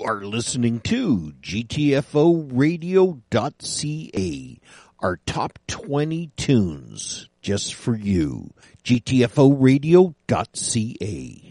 are listening to GTFOradio.ca, our top 20 tunes just for you. GTFOradio.ca.